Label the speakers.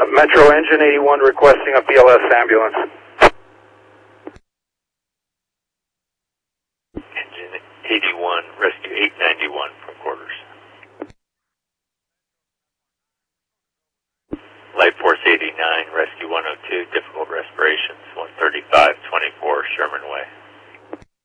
Speaker 1: Metro Engine 81 requesting a BLS ambulance.
Speaker 2: Engine 81, rescue 891 from quarters. Life Force 89, rescue 102, difficult respirations, 135-24 Sherman Way.